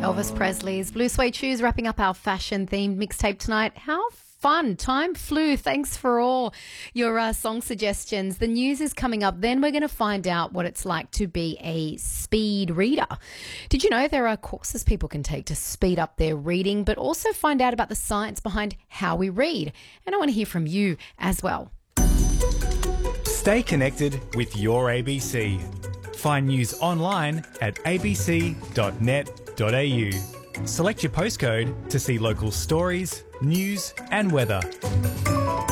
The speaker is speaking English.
Elvis Presley's Blue Suede Shoes wrapping up our fashion-themed mixtape tonight. How fun. Time flew. Thanks for all your song suggestions. The news is coming up. Then we're going to find out what it's like to be a speed reader. Did you know there are courses people can take to speed up their reading, but also find out about the science behind how we read? And I want to hear from you as well. Stay connected with your ABC. Find news online at abc.net.au. Select your postcode to see local stories, news and weather.